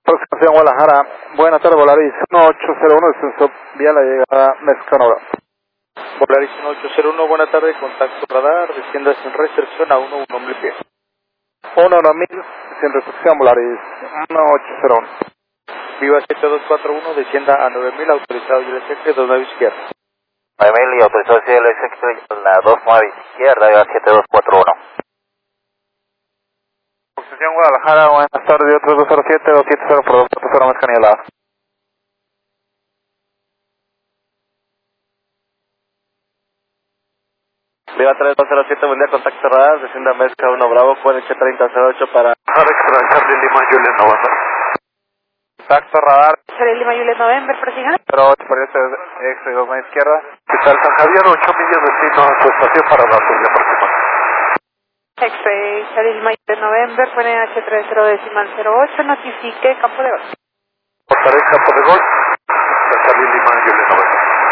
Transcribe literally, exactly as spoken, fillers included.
Aproximación Guadalajara, buenas tardes, Volaris uno ocho cero uno, descenso vía la llegada Mexicano. Volaris uno ocho cero uno, buena tarde, contacto radar, descienda sin restricción a uno uno mil pies. uno uno mil, sin restricción, Volaris uno ocho cero uno. Viva siete dos cuatro uno, descienda a nueve mil, autorizado y el dos nueve izquierda. nueve mil y autorizado y el la dos nueve izquierda, Viva siete dos cuatro uno. Aproximación Guadalajara, buenas tardes, otro dos cero siete, dos siete cero por dos cuatro cero, Mexicano helado. Viva tres dos cero siete, buen día, contacto radar, descienda Mezca uno Bravo, Q N H treinta cero ocho para Alex Charlie Lima Juliet November. Contacto radar, Charlie Lima Juliet November, prosiga. cero ocho por este ex dos nueve izquierda. ¿Qué tal, San Javier? ocho millas destino a su estación para la tuya próxima. X-Ray, Charlie Lima Juliet November, Q N H treinta decimal cero ocho, notifique campo de golf. Portaré campo de golf.